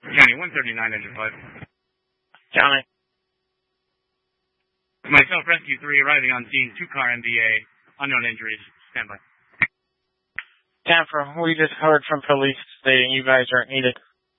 Johnny, 139 engine 5. Johnny. Myself, Rescue 3, arriving on scene, 2-car MVA, unknown injuries. Stand by. Tampa, we just heard from police stating you guys are needed.